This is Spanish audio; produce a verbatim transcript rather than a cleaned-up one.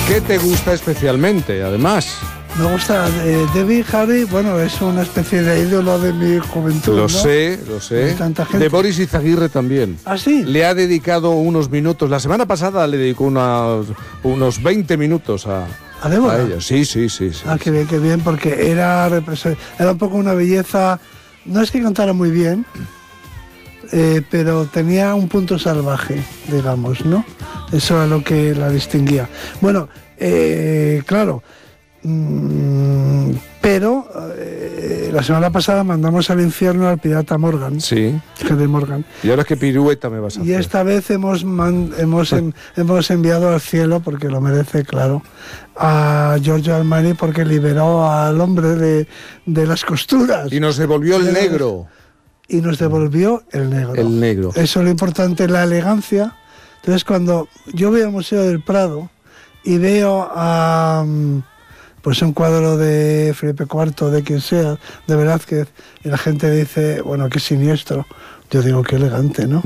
¿Qué te gusta especialmente, además? Me gusta eh, Debbie Harry, bueno, es una especie de ídolo de mi juventud, Lo ¿no? sé, lo sé. De tanta gente. De Boris Izaguirre también. ¿Ah, sí? Le ha dedicado unos minutos. La semana pasada le dedicó unos, unos veinte minutos a, ¿A Débora? a ella. Sí, sí, sí. sí Ah, sí. qué bien, qué bien, porque era, era un poco una belleza. No es que cantara muy bien, eh, pero tenía un punto salvaje, digamos, ¿no? Eso era lo que la distinguía. Bueno, eh, claro, mmm, pero eh, la semana pasada mandamos al infierno al pirata Morgan. Sí. Henry Morgan. Y ahora es que pirueta me vas a hacer. Y esta vez hemos, man, hemos, en, hemos enviado al cielo, porque lo merece, claro, a Giorgio Armani, porque liberó al hombre de, de las costuras. Y nos devolvió el negro. Y nos devolvió el negro. El negro. Eso es lo importante, la elegancia. Entonces, cuando yo voy al Museo del Prado y veo a... pues un cuadro de Felipe cuarto, de quien sea, de Velázquez, y la gente dice, bueno, qué siniestro. Yo digo, qué elegante, ¿no?